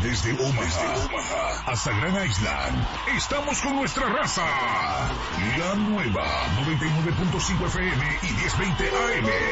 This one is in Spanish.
Desde Omaha hasta Gran Island, estamos con nuestra raza. La nueva 99.5 FM y 1020 AM.